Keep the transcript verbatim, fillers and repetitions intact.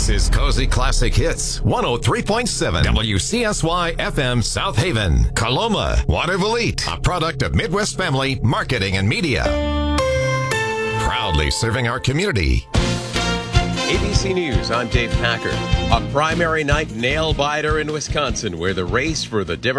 This is Cozy Classic Hits, one oh three point seven W C S Y F M South Haven, Coloma, Waterville, a product of Midwest Family Marketing and Media. Proudly serving our community. A B C News, I'm Dave Packer. A primary night nail-biter in Wisconsin where the race for the Democratic